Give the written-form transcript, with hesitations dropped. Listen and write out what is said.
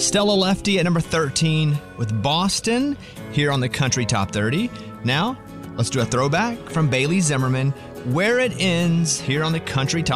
Stella Lefty at number 13 with Boston here on the Country Top 30. Now, let's do a throwback from Bailey Zimmerman, Where It Ends here on the Country Top